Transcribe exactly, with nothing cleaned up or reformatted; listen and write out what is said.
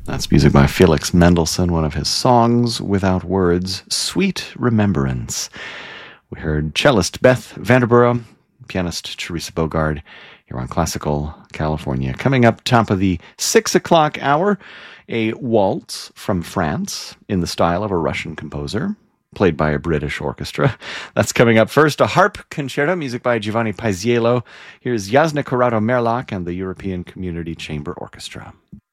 That's music by Felix Mendelssohn, one of his songs without words, Sweet Remembrance. We heard cellist Beth Vanderborough, pianist Teresa Bogard, here on Classical California. Coming up top of the six o'clock hour, a waltz from France in the style of a Russian composer, played by a British orchestra. That's coming up first. A harp concerto, music by Giovanni Paisiello. Here's Jasna Corrado Merlach and the European Community Chamber Orchestra.